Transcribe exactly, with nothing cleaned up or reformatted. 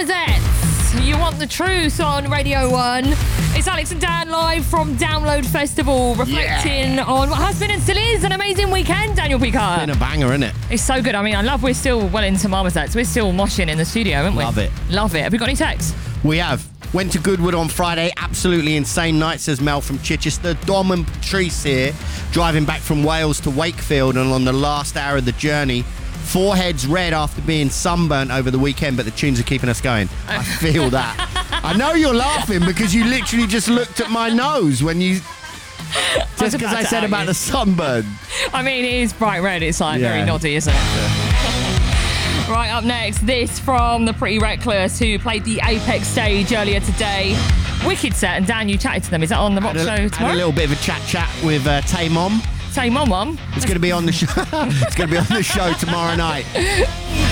Marmozets. You want the truth on Radio one. It's Alex and Dan live from Download Festival, reflecting yeah. on what has been and still is an amazing weekend, Daniel Picard. It's been a banger, isn't it? It's so good. I mean, I love we're still well into Marmozets. We're still moshing in the studio, haven't we? Love it. Love it. Have we got any texts? We have. Went to Goodwood on Friday. Absolutely insane night, says Mel from Chichester. Dom and Patrice here, driving back from Wales to Wakefield, and on the last hour of the journey, foreheads red after being sunburnt over the weekend, but the tunes are keeping us going. I feel that. I know you're laughing because you literally just looked at my nose when you... Just because I, I said about you. the sunburn. I mean, it is bright red. It's like yeah. very noddy, isn't it? Yeah. Right, up next, this from the Pretty Reckless, who played the Apex stage earlier today. Wicked set, and Dan, you chatted to them. Is that on the rock had a, show tomorrow? Had a little bit of a chat chat with uh, Tay Mom. Tay Mom Mom? It's going to be on the show. It's going to be on the show tomorrow night.